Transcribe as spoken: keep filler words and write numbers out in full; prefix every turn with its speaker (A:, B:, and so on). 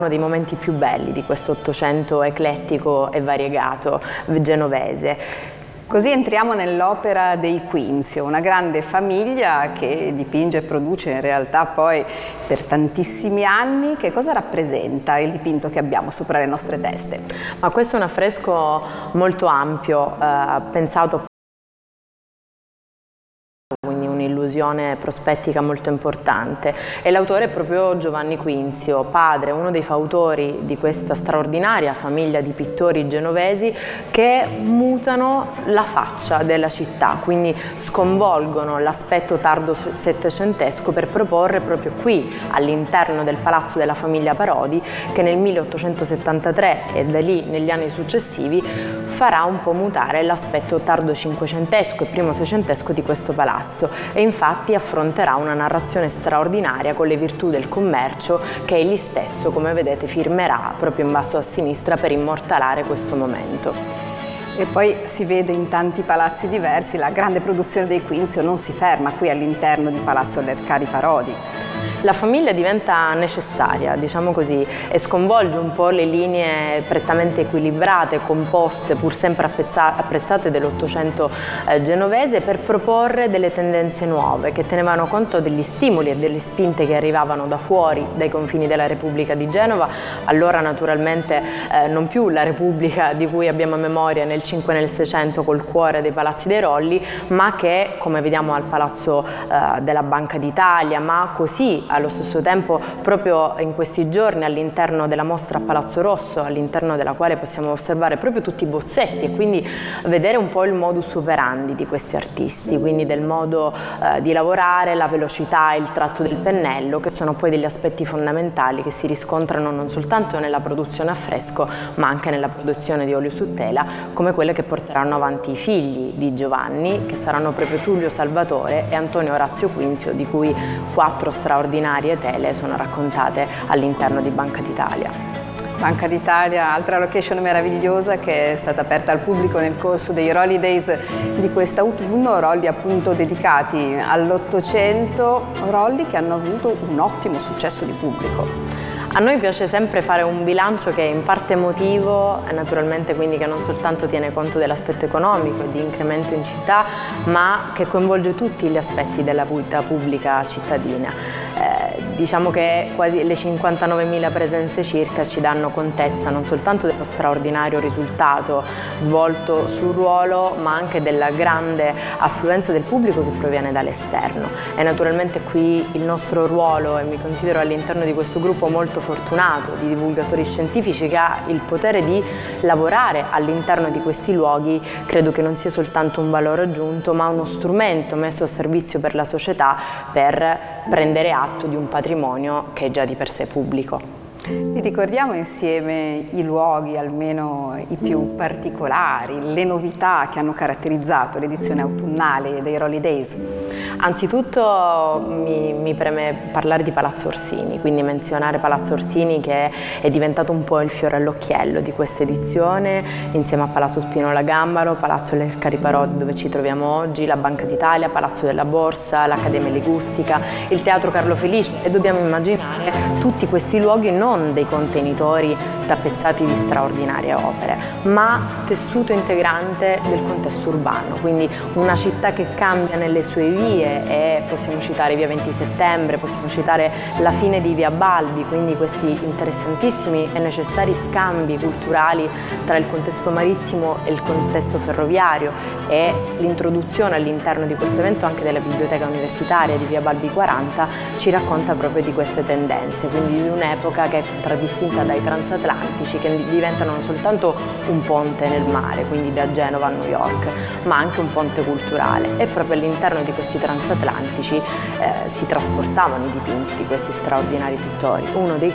A: Uno dei momenti più belli di questo Ottocento eclettico e variegato genovese.
B: Così entriamo nell'opera dei Quinzio, una grande famiglia che dipinge e produce in realtà poi per tantissimi anni. Che cosa rappresenta il dipinto che abbiamo sopra le nostre teste?
A: Ma questo è un affresco molto ampio, eh, pensato quindi un'illusione prospettica molto importante, e l'autore è proprio Giovanni Quinzio, padre, uno dei fautori di questa straordinaria famiglia di pittori genovesi che mutano la faccia della città, quindi sconvolgono l'aspetto tardo settecentesco per proporre proprio qui, all'interno del palazzo della famiglia Parodi, che nel milleottocentosettantatré e da lì negli anni successivi farà un po' mutare l'aspetto tardo cinquecentesco e primo seicentesco di questo palazzo, e infatti affronterà una narrazione straordinaria con le virtù del commercio che egli stesso, come vedete, firmerà proprio in basso a sinistra per immortalare questo momento.
B: E poi si vede in tanti palazzi diversi, la grande produzione dei Quinzio non si ferma qui all'interno di Palazzo Lercari Parodi.
A: La famiglia diventa necessaria, diciamo così, e sconvolge un po' le linee prettamente equilibrate, composte, pur sempre apprezzate dell'Ottocento eh, genovese, per proporre delle tendenze nuove che tenevano conto degli stimoli e delle spinte che arrivavano da fuori, dai confini della Repubblica di Genova, allora naturalmente eh, non più la Repubblica di cui abbiamo memoria nel Cinque e nel Seicento col cuore dei Palazzi dei Rolli, ma che, come vediamo al Palazzo eh, della Banca d'Italia, ma così allo stesso tempo proprio in questi giorni all'interno della mostra a Palazzo Rosso, all'interno della quale possiamo osservare proprio tutti i bozzetti e quindi vedere un po' il modus operandi di questi artisti, quindi del modo eh, di lavorare, la velocità, il tratto del pennello, che sono poi degli aspetti fondamentali che si riscontrano non soltanto nella produzione a fresco ma anche nella produzione di olio su tela, come quelle che porteranno avanti i figli di Giovanni, che saranno proprio Tullio Salvatore e Antonio Orazio Quinzio, di cui quattro straordinarie tele sono raccontate all'interno di Banca d'Italia.
B: Banca d'Italia, altra location meravigliosa che è stata aperta al pubblico nel corso dei Rolli Days di quest'autunno, rolli appunto dedicati all'Ottocento, rolli che hanno avuto un ottimo successo di pubblico.
A: A noi piace sempre fare un bilancio che è in parte emotivo, naturalmente, quindi che non soltanto tiene conto dell'aspetto economico e di incremento in città, ma che coinvolge tutti gli aspetti della vita pubblica cittadina. Eh, diciamo che quasi le cinquantanovemila presenze circa ci danno contezza non soltanto dello straordinario risultato svolto sul ruolo, ma anche della grande affluenza del pubblico che proviene dall'esterno. E naturalmente qui il nostro ruolo, e mi considero all'interno di questo gruppo molto fortunato di divulgatori scientifici che ha il potere di lavorare all'interno di questi luoghi, credo che non sia soltanto un valore aggiunto ma uno strumento messo a servizio per la società per prendere atto di un patrimonio che è già di per sé pubblico.
B: Ricordiamo insieme i luoghi, almeno i più particolari, le novità che hanno caratterizzato l'edizione autunnale dei Rolli Days.
A: Anzitutto mi, mi preme parlare di Palazzo Orsini, quindi menzionare Palazzo Orsini che è diventato un po' il fiore all'occhiello di questa edizione, insieme a Palazzo Spinola Gambaro, Palazzo Lercari Parodi dove ci troviamo oggi, la Banca d'Italia, Palazzo della Borsa, l'Accademia Ligustica, il Teatro Carlo Felice, e dobbiamo immaginare tutti questi luoghi non dei contenitori tappezzati di straordinarie opere, ma tessuto integrante del contesto urbano, quindi una città che cambia nelle sue vie, e possiamo citare via venti settembre, possiamo citare la fine di via Balbi, quindi questi interessantissimi e necessari scambi culturali tra il contesto marittimo e il contesto ferroviario, e l'introduzione all'interno di questo evento anche della biblioteca universitaria di via Balbi quaranta ci racconta proprio di queste tendenze, quindi di un'epoca che è contraddistinta dai transatlantici che diventano non soltanto un ponte nel mare, quindi da Genova a New York, ma anche un ponte culturale, e proprio all'interno di questi transatlantici eh, si trasportavano i dipinti di questi straordinari pittori, uno dei